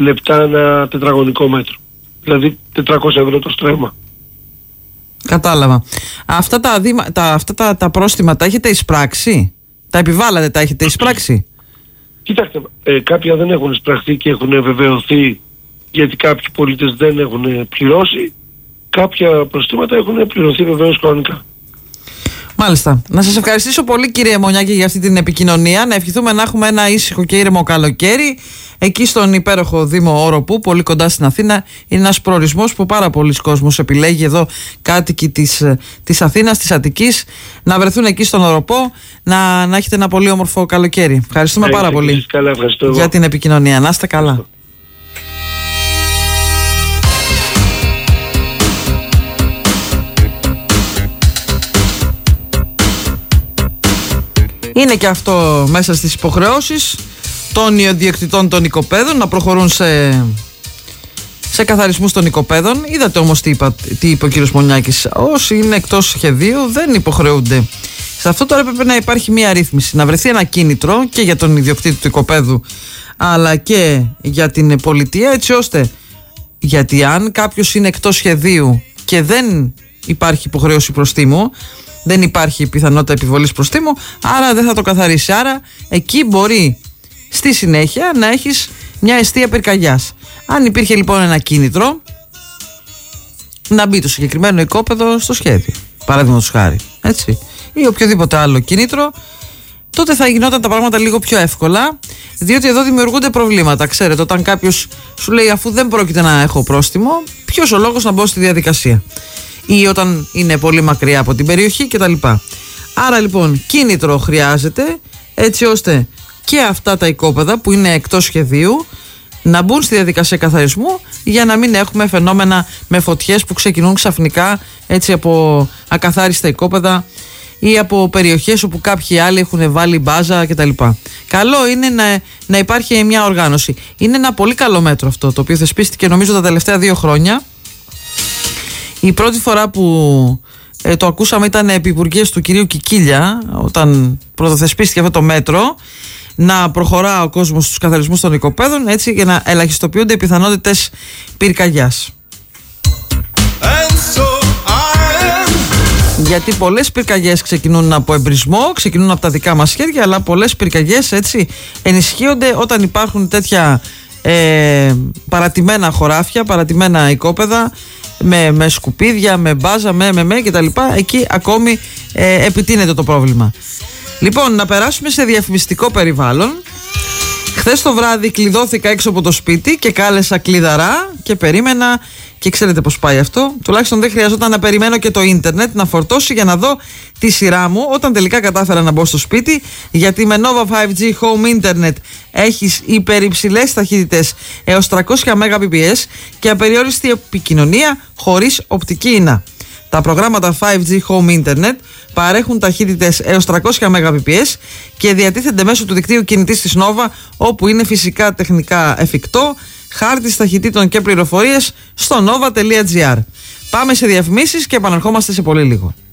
λεπτά ένα τετραγωνικό μέτρο. Δηλαδή 400 ευρώ το στρέμμα. Κατάλαβα. Αυτά τα πρόστιμα τα έχετε εισπράξει? Τα επιβάλλατε, τα έχετε εισπράξει? Κοιτάξτε, κάποια δεν έχουν εισπραχθεί και έχουν βεβαιωθεί, γιατί κάποιοι πολίτες δεν έχουν πληρώσει. Κάποια προστήματα έχουν πληρωθεί βεβαίως κανονικά. Μάλιστα. Να σας ευχαριστήσω πολύ, κύριε Μονιάκη, για αυτή την επικοινωνία. Να ευχηθούμε να έχουμε ένα ήσυχο και ήρεμο καλοκαίρι. Εκεί στον υπέροχο Δήμο Όροπου, πολύ κοντά στην Αθήνα, είναι ένας προορισμός που πάρα πολλοί κόσμος επιλέγει, εδώ κάτοικοι της Αθήνας, της Αττικής, να βρεθούν εκεί στον Όροπο, να έχετε ένα πολύ όμορφο καλοκαίρι. Ευχαριστούμε πάρα πολύ για την επικοινωνία. Να είστε καλά. Είναι και αυτό μέσα στις υποχρεώσεις των ιδιοκτητών των οικοπαίδων, να προχωρούν σε καθαρισμούς των οικοπαίδων. Είδατε όμως τι είπε ο κύριος Μονιάκης. Όσοι είναι εκτός σχεδίου δεν υποχρεούνται. Σε αυτό τώρα έπρεπε να υπάρχει μια ρύθμιση, να βρεθεί ένα κίνητρο και για τον ιδιοκτήτη του οικοπαίδου αλλά και για την πολιτεία, έτσι ώστε, γιατί αν κάποιος είναι εκτός σχεδίου και δεν υπάρχει υποχρέωση προστίμου, δεν υπάρχει πιθανότητα επιβολής προστίμου, άρα δεν θα το καθαρίσει. Άρα εκεί μπορεί στη συνέχεια να έχεις μια εστία πυρκαγιάς. Αν υπήρχε λοιπόν ένα κίνητρο να μπει το συγκεκριμένο οικόπεδο στο σχέδιο, παραδείγματος χάρη, έτσι, ή οποιοδήποτε άλλο κίνητρο, τότε θα γινόταν τα πράγματα λίγο πιο εύκολα, διότι εδώ δημιουργούνται προβλήματα. Ξέρετε, όταν κάποιος σου λέει αφού δεν πρόκειται να έχω πρόστιμο, ποιος ο λόγος να μπω στη διαδικασία, ή όταν είναι πολύ μακριά από την περιοχή κτλ. Άρα λοιπόν κίνητρο χρειάζεται, έτσι ώστε και αυτά τα οικόπεδα που είναι εκτός σχεδίου να μπουν στη διαδικασία καθαρισμού, για να μην έχουμε φαινόμενα με φωτιές που ξεκινούν ξαφνικά, έτσι, από ακαθάριστα οικόπεδα ή από περιοχές όπου κάποιοι άλλοι έχουν βάλει μπάζα κτλ. Καλό είναι να υπάρχει μια οργάνωση. Είναι ένα πολύ καλό μέτρο αυτό, το οποίο θεσπίστηκε νομίζω τα τελευταία 2 χρόνια. Η πρώτη φορά που το ακούσαμε ήταν επί υπουργείας του κυρίου Κικίλια, όταν πρωτοθεσπίστηκε αυτό το μέτρο, να προχωρά ο κόσμος στους καθαρισμούς των οικοπαίδων, έτσι, για να ελαχιστοποιούνται οι πιθανότητες πυρκαγιάς. Γιατί πολλές πυρκαγιές ξεκινούν από εμπρισμό, ξεκινούν από τα δικά μας χέρια, αλλά πολλές πυρκαγιές, έτσι, ενισχύονται όταν υπάρχουν τέτοια παρατημένα χωράφια, παρατημένα οικόπεδα, με σκουπίδια, με μπάζα, με κτλ. Εκεί ακόμη επιτείνεται το πρόβλημα. Λοιπόν, να περάσουμε σε διαφημιστικό περιβάλλον. Χθες το βράδυ κλειδώθηκα έξω από το σπίτι και κάλεσα κλειδαρά και περίμενα, και ξέρετε πως πάει αυτό. Τουλάχιστον δεν χρειαζόταν να περιμένω και το ίντερνετ να φορτώσει για να δω τη σειρά μου, όταν τελικά κατάφερα να μπω στο σπίτι, γιατί με Nova 5G Home Internet έχεις υπερυψηλές ταχύτητες έως 300 Mbps και απεριόριστη επικοινωνία χωρίς οπτική ίνα. Τα προγράμματα 5G Home Internet παρέχουν ταχύτητες έως 300 Mbps και διατίθενται μέσω του δικτύου κινητής της Nova, όπου είναι φυσικά τεχνικά εφικτό. Χάρτης ταχυτήτων και πληροφορίες στο nova.gr. Πάμε σε διαφημίσεις και επαναρχόμαστε σε πολύ λίγο.